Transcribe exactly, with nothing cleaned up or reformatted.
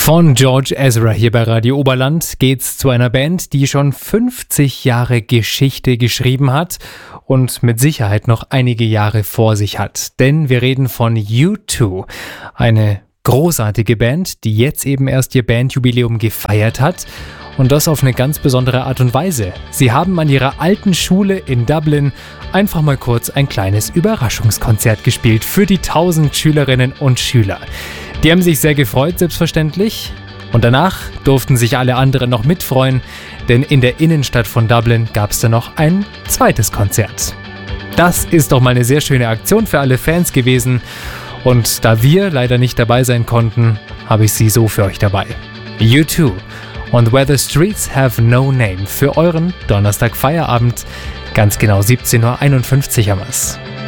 Von George Ezra hier bei Radio Oberland geht's zu einer Band, die schon fünfzig Jahre Geschichte geschrieben hat und mit Sicherheit noch einige Jahre vor sich hat. Denn wir reden von U zwei, eine großartige Band, die jetzt eben erst ihr Bandjubiläum gefeiert hat. Und das auf eine ganz besondere Art und Weise. Sie haben an ihrer alten Schule in Dublin einfach mal kurz ein kleines Überraschungskonzert gespielt für die tausend Schülerinnen und Schüler. Die haben sich sehr gefreut, selbstverständlich. Und danach durften sich alle anderen noch mitfreuen, denn in der Innenstadt von Dublin gab es dann noch ein zweites Konzert. Das ist doch mal eine sehr schöne Aktion für alle Fans gewesen. Und da wir leider nicht dabei sein konnten, habe ich sie so für euch dabei. U zwei und Where the Streets Have No Name für euren Donnerstag Feierabend. Ganz genau siebzehn Uhr einundfünfzig haben wir's.